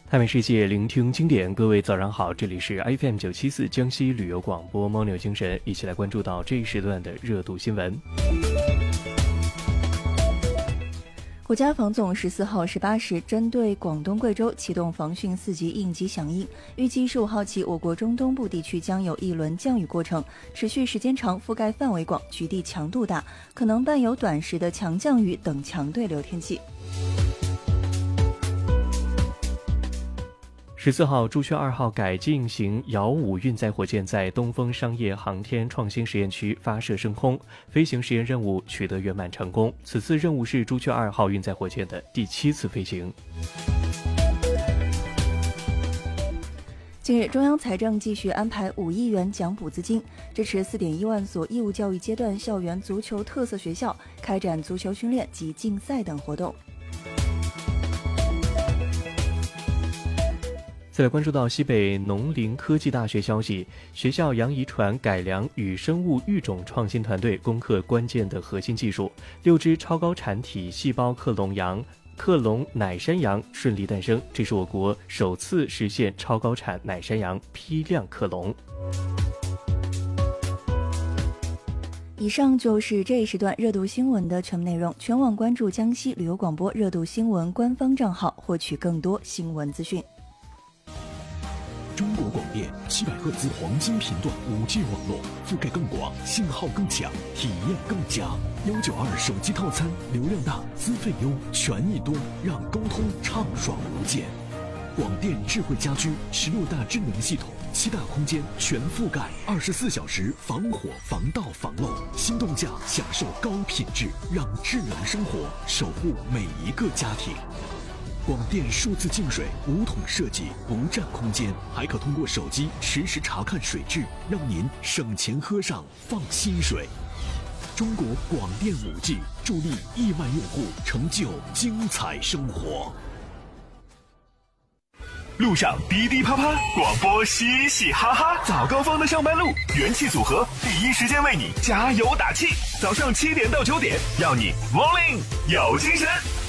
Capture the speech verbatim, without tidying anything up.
泰美世界，聆听经典。各位早上好，这里是 F M 九七四江西旅游广播猫牛精神，一起来关注到这一时段的热度新闻。 国家防总十四号十八时针对广东、贵州启动防汛四级应急响应，预计十五号起，我国中东部地区将有一轮降雨过程，持续时间长，覆盖范围广，局地强度大，可能伴有短时的强降雨等强对流天气。 十四号，朱雀二号改进型遥五运载火箭在东风商业航天创新实验区发射升空，飞行实验任务取得圆满成功。此次任务是朱雀二号运载火箭的第七次飞行。 近日，中央财政继续安排五亿元奖补资金，支持四点一万所义务教育阶段校园足球特色学校开展足球训练及竞赛等活动。 再来关注到西北农林科技大学消息，学校杨遗传改良与生物育种创新团队攻克关键的核心技术，六只超高产体细胞克隆羊、克隆奶山羊顺利诞生，这是我国首次实现超高产奶山羊批量克隆。 以上就是这一时段热度新闻的全部内容，全网关注江西旅游广播热度新闻官方账号，获取更多新闻资讯。 中国广电七百赫兹黄金频段 五 G 网络，覆盖更广，信号更强，体验更佳。一九二手机套餐，流量大，资费优，权益多，让沟通畅爽无间。广电智慧家居，十六大智能系统，七大空间全覆盖，二十四小时防火、防盗、防漏。心动价享受高品质，让智能生活守护每一个家庭。广电数字净水无桶设计，不占空间，还可通过手机实时查看水质，让您省钱喝上放心水。中国广电 五 G 助力亿万用户成就精彩生活。 路上滴滴啪啪，广播嘻嘻哈哈，早高峰的上班路，元气组合第一时间为你加油打气。早上七点到九点，让你 morning 有精神。